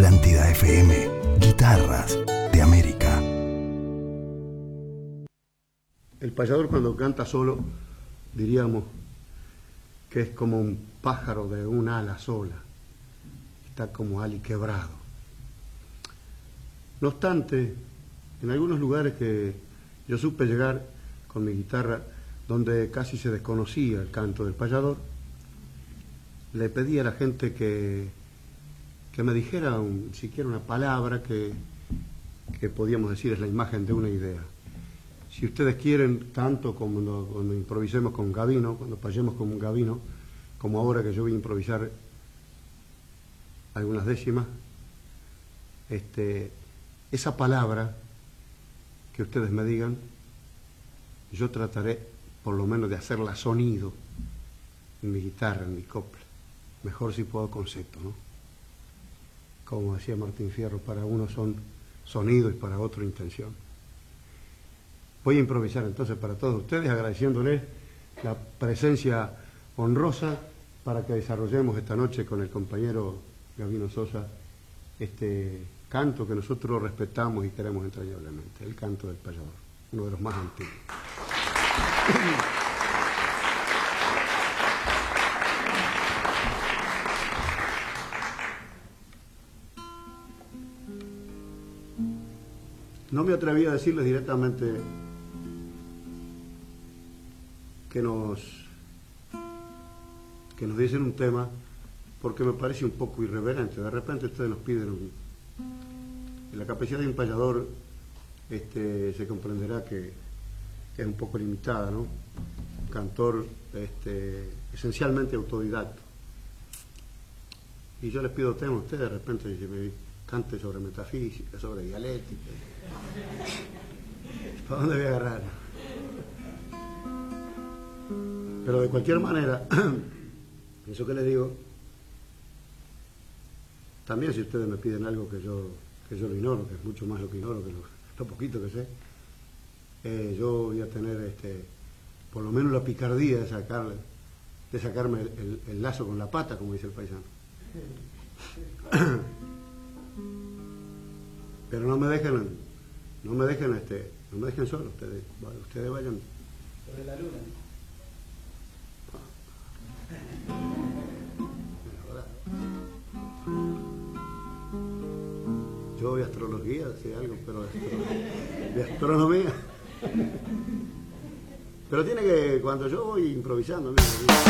Atlántida FM. Guitarras de América. El payador cuando canta solo, diríamos que es como un pájaro de un ala sola. Está como aliquebrado. No obstante, en algunos lugares que yo supe llegar con mi guitarra, donde casi se desconocía el canto del payador, le pedí a la gente que me dijera siquiera una palabra que podíamos decir es la imagen de una idea. Si ustedes quieren, tanto como cuando improvisemos con Gavino, cuando payemos con un Gavino, como ahora que yo voy a improvisar algunas décimas, esa palabra que ustedes me digan, yo trataré por lo menos de hacerla sonido en mi guitarra, en mi copla. Mejor si puedo concepto, ¿no? Como decía Martín Fierro, para uno son sonidos y para otro intención. Voy a improvisar entonces para todos ustedes, agradeciéndoles la presencia honrosa para que desarrollemos esta noche con el compañero Gavino Sosa este canto que nosotros respetamos y queremos entrañablemente, el canto del payador, uno de los más antiguos. No me atreví a decirles directamente que nos dicen un tema porque me parece un poco irreverente. De repente ustedes nos piden la capacidad de un payador se comprenderá que es un poco limitada, ¿no? Un cantor esencialmente autodidacta. Y yo les pido temas a ustedes, de repente me cante sobre metafísica, sobre dialéctica. ¿Para dónde voy a agarrar? Pero de cualquier manera, eso que les digo, también si ustedes me piden algo que yo lo ignoro, que es mucho más lo que ignoro que lo poquito que sé, yo voy a tener por lo menos la picardía de sacarme el lazo con la pata, como dice el paisano. Pero no me dejen solo, ustedes vayan. Sobre la luna. Yo voy a astrología, sé algo, pero de astronomía. Pero tiene que, cuando yo voy improvisando, mira,